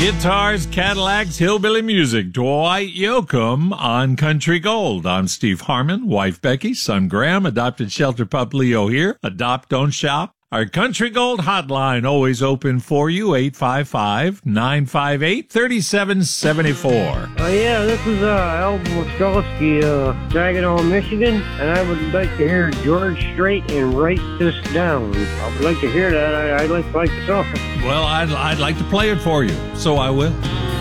Guitars, Cadillacs, hillbilly music. Dwight Yoakam on Country Gold. I'm Steve Harmon, wife Becky, son Graham, adopted shelter pup Leo here. Adopt, don't shop. Our Country Gold hotline always open for you, 855-958-3774. Yeah, this is Alvin Moskowski, Saginaw, Michigan, and I would like to hear George Strait and Write This Down. I would like to hear that. I'd like the song. Well, I'd like to play it for you, so I will.